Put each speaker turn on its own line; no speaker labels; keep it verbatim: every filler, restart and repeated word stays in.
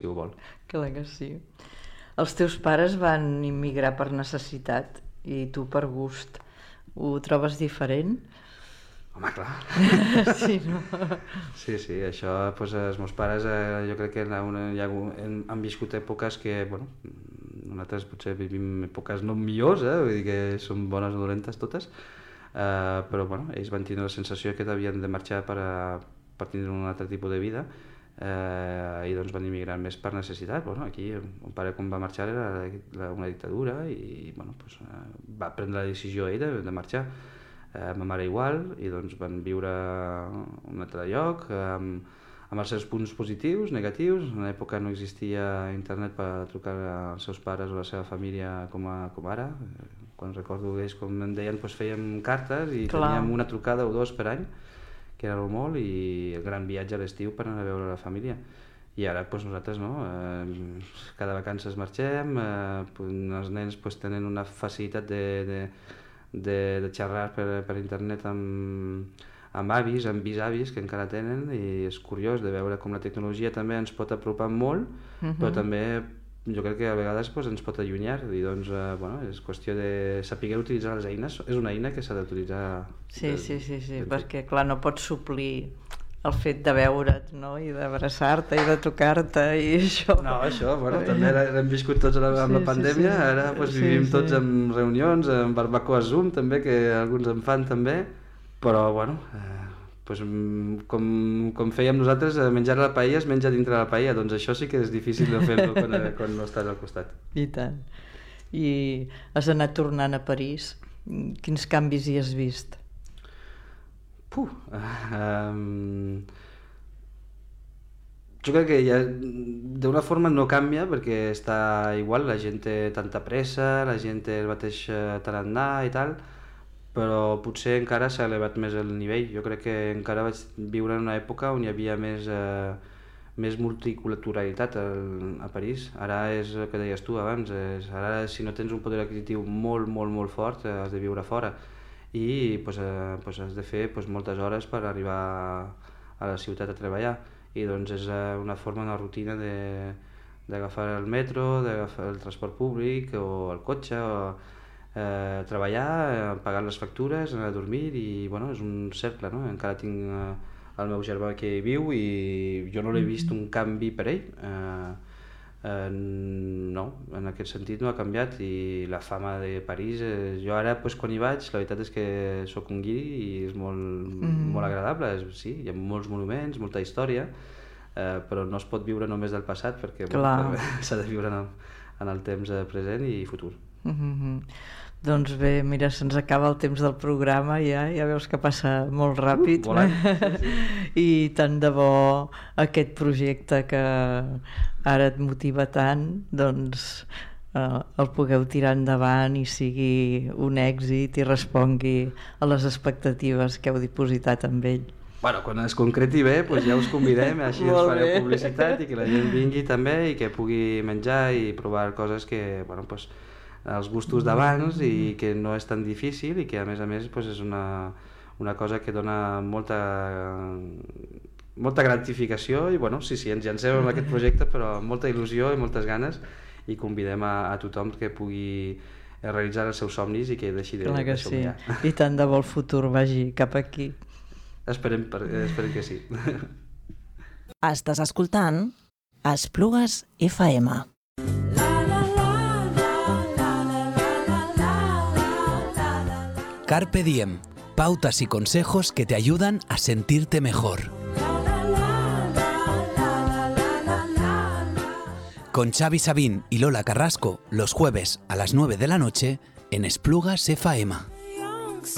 ho vol.
Clar que sí. Els teus pares van immigrar per necessitat i tu per gust. Ho trobes diferent?
Home, clar.
Sí, no?
Sí, sí, això, doncs, els meus pares, eh, jo crec que una, ja han, han viscut èpoques que, bueno, nosaltres potser vivim èpoques no millors, eh, vull dir que són bones o dolentes totes, eh, però, bueno, ells van tenir la sensació que havien de marxar per, a, per tindre un altre tipus de vida, eh, i doncs van immigrar més per necessitat. Bueno, aquí, un pare quan va marxar era una dictadura i, bueno, doncs, va prendre la decisió ell de, de marxar. Eh, ma mare igual, i doncs van viure un altre lloc, eh, amb, amb els seus punts positius, negatius. En l'època no existia internet per trucar als seus pares o a la seva família com, a, com ara. Eh, quan recordo ells, com em deien, doncs fèiem cartes i Clar. teníem una trucada o dos per any, que era molt, i el gran viatge a l'estiu per anar a veure la família. I ara doncs, nosaltres no, eh, cada vacances marxem, eh, els nens doncs, tenen una facilitat de, de De, de xerrar per, per internet amb, amb avis, amb bisavis que encara tenen, i és curiós de veure com la tecnologia també ens pot apropar molt, uh-huh. però també jo crec que a vegades pues, ens pot allunyar, i doncs eh, bueno, és qüestió de saber utilitzar les eines. És una eina que s'ha d'utilitzar.
Sí, de, sí, sí, sí, perquè clar, no pots suplir el fet de veure't, no? I d'abraçar-te i de tocar-te i això.
No, això, bueno, també hem viscut tots amb la, amb la pandèmia, sí, sí, sí. Ara pues, vivim sí, sí. tots en reunions, en barbacoas Zoom també, que alguns en fan també, però bueno, eh, pues, com, com fèiem nosaltres, menjar la paella es menja dintre la paella, doncs això sí que és difícil de fer-lo quan, quan no estàs al costat.
I tant. I has anat tornant a París, quins canvis hi has vist?
Puh, um, jo crec que ja d'una forma no canvia perquè està igual, la gent té tanta pressa, la gent té el mateix tarannà i tal, però potser encara s'ha elevat més el nivell. Jo crec que encara vaig viure en una època on hi havia més, eh, més multiculturalitat a, a París. Ara és el que deies tu abans, és, ara si no tens un poder adquisitiu molt, molt, molt fort, has de viure fora. I pues, eh, pues has de fer pues, moltes hores per arribar a la ciutat a treballar, i doncs és eh, una forma, una rutina d'agafar el metro, d'agafar el transport públic o el cotxe, o eh, treballar, eh, pagar les factures, anar a dormir, i bueno, és un cercle, no? Encara tinc eh, el meu germà que hi viu i jo no l'he vist un canvi per ell. Eh, Eh, no, en aquest sentit no ha canviat, i la fama de París, eh, jo ara pues, quan hi vaig, la veritat és que sóc un guiri i és molt, mm. molt agradable. És, sí, hi ha molts monuments, molta història, eh, però no es pot viure només del passat, perquè bueno, s'ha de viure en el, en el temps present i futur.
Mm-hmm. Doncs bé, mira, se'ns acaba el temps del programa, ja ja veus que passa molt ràpid,
uh, sí, sí.
I tant de bo aquest projecte que ara et motiva tant, doncs eh, el pugueu tirar endavant i sigui un èxit i respongui a les expectatives que heu dipositat amb ell.
Bueno, quan es concreti bé, doncs ja us convidem, així ens fareu publicitat i que la gent vingui també i que pugui menjar i provar coses que, bueno, doncs els gustos d'abans, i que no és tan difícil, i que a més a més pues, és una, una cosa que dona molta, molta gratificació, i bueno, sí, sí, ens llancem en aquest projecte, però amb molta il·lusió i moltes ganes, i convidem a, a tothom que pugui realitzar els seus somnis i que deixi de, de somiar.
Sí. I tant de bo el futur vagi cap aquí.
Esperem, esperem que sí.
Estàs escoltant Esplugues F M.
Carpe Diem, pautas y consejos que te ayudan a sentirte mejor. Con Xavi Sabín y Lola Carrasco, los jueves a las nueve de la noche en Esplugas F M.